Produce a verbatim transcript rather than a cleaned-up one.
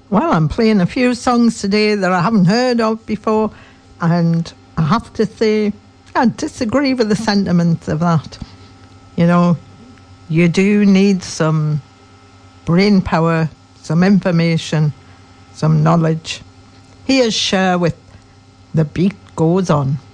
Well, I'm playing a few songs today that I haven't heard of before, and I have to say, I disagree with the sentiments of that. You know, you do need some brain power, some information, some knowledge. Here's Cher with The Beat Goes On.